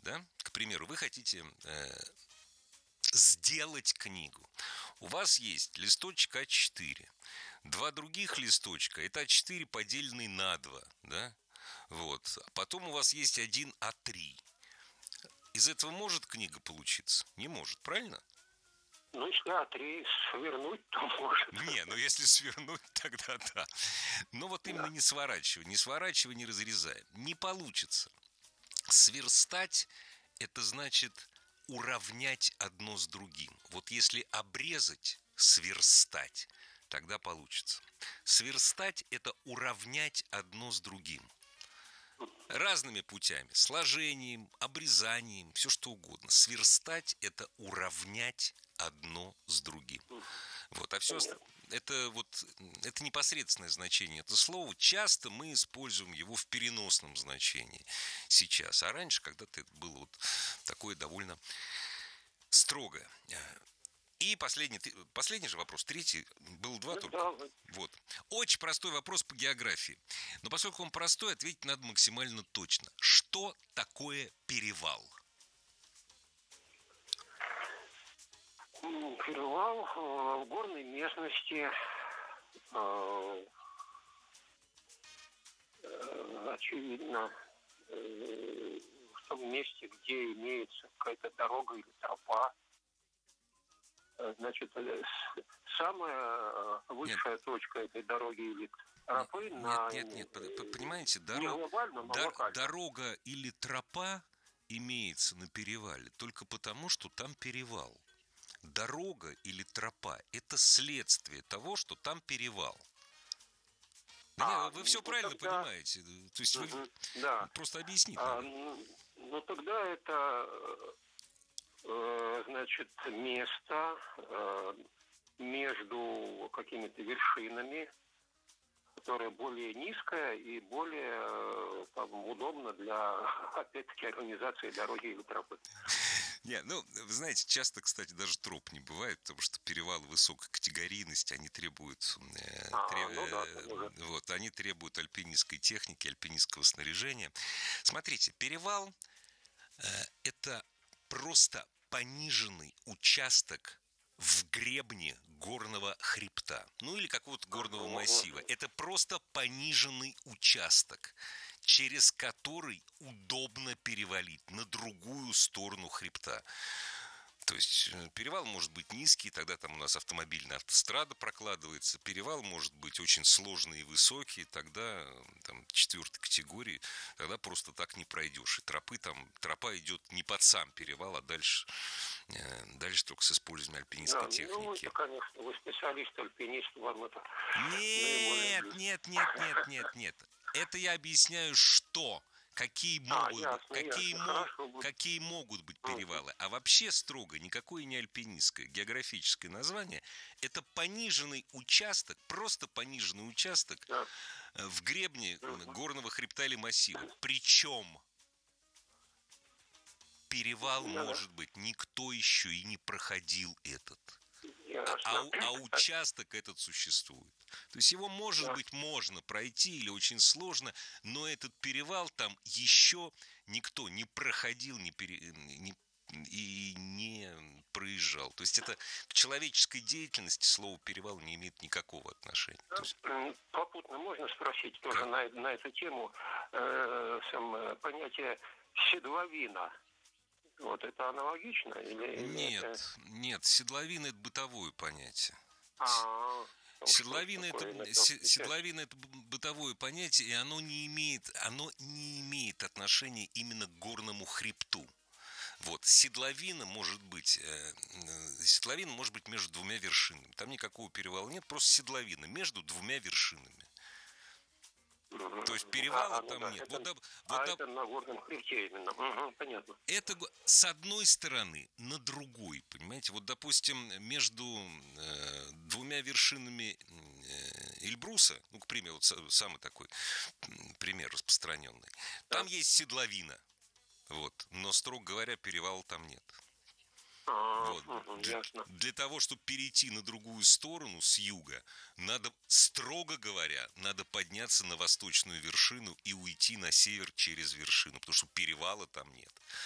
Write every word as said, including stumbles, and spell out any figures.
да? К примеру, вы хотите э, сделать книгу. У вас есть листочек а четыре. Два других листочка – это а четыре, поделенный на два, да? Вот. Потом у вас есть один а три. Из этого может книга получиться? Не может, правильно? Ну, если а три свернуть, то может. Не, ну если свернуть, тогда да. Но вот именно Да. не сворачивай, не сворачивай, не разрезай. Не получится. Сверстать – это значит уравнять одно с другим. Вот если обрезать, сверстать, тогда получится. Сверстать – это уравнять одно с другим. Разными путями, сложением, обрезанием, все что угодно. Сверстать – это уравнять одно с другим. Вот, а все это вот это непосредственное значение этого слова. Часто мы используем его в переносном значении сейчас. А раньше когда-то это было вот такое довольно строгое. И последний, последний же вопрос, третий, был два только. Да. Вот. Очень простой вопрос по географии. Но поскольку он простой, ответить надо максимально точно. Что такое перевал? Перевал в горной местности, очевидно, в том месте, где имеется какая-то дорога или тропа. Значит, самая высшая нет. точка этой дороги или тропы нет, на... Нет, нет, нет, понимаете, дорог... не глобально, но дор... локально. Дорога или тропа имеется на перевале только потому, что там перевал. Дорога или тропа – это следствие того, что там перевал. А, нет, вы все ну, правильно тогда... понимаете. То есть вы да. просто объясните. А, ну, ну, тогда это, э, значит, место э, между какими-то вершинами, которое более низкое и более там, удобно для, опять-таки, организации дороги или тропы. Не, ну, вы знаете, часто, кстати, даже троп не бывает, потому что перевалы высокой категорийности, они требуют, э, а, треб... ну да, э, вот, они требуют альпинистской техники, альпинистского снаряжения. Смотрите, перевал э, это просто пониженный участок в гребне горного хребта, ну или какого-то горного массива. Это просто пониженный участок, через который удобно перевалить на другую сторону хребта. То есть перевал может быть низкий, тогда там у нас автомобильная автострада прокладывается. Перевал может быть очень сложный и высокий, тогда там четвертой категории, тогда просто так не пройдешь. И тропы там, тропа идет не под сам перевал, а дальше, дальше только с использованием альпинистской да, техники. Ну, это, конечно, вы специалист, альпинист, вам это... Нет, нет, нет, нет, нет, нет. Это я объясняю, что... Какие могут, а, ясно, какие, ясно, мо- какие могут быть перевалы. А вообще строго никакое не альпинистское. Географическое название – это пониженный участок, просто пониженный участок да. в гребне угу. горного хребта или массива. Причем перевал, да. может быть, никто еще и не проходил этот. А, а участок этот существует. То есть его, может да. быть, можно пройти или очень сложно, но этот перевал там еще никто не проходил не пере, не, и не проезжал. То есть это к человеческой деятельности слово перевал не имеет никакого отношения. То есть... Попутно можно спросить тоже на, на эту тему э, сам, понятие седловина. Вот это аналогично? Или, нет, это... нет, седловина – это бытовое понятие. А-а-а. Седловина это, седловина это бытовое понятие, и оно не имеет, оно не имеет отношения именно к горному хребту. Вот, седловина может быть, э, седловина может быть между двумя вершинами. Там никакого перевала нет, просто седловина между двумя вершинами. Угу. То есть перевала а, там ну, да, нет. Это, вот, а вот, это на горном хребте именно. Угу, понятно. Это с одной стороны, на другой, понимаете. Вот, допустим, между э, двумя вершинами э, Эльбруса, ну, к примеру, вот самый такой пример распространенный, там да. есть седловина, вот, но, строго говоря, перевала там нет. Вот. Угу, для, для того, чтобы перейти на другую сторону с юга, надо, строго говоря, надо подняться на восточную вершину и уйти на север через вершину, потому что перевала там нет.